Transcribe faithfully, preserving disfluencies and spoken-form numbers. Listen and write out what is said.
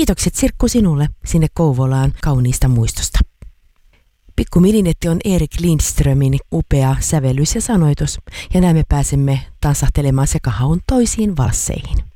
Kiitokset Sirkku sinulle sinne Kouvolaan kauniista muistosta. Pikku Milinetti on Erik Lindströmin upea sävellys ja sanoitus, ja näin me pääsemme tansahtelemaan sekahaun toisiin valsseihin.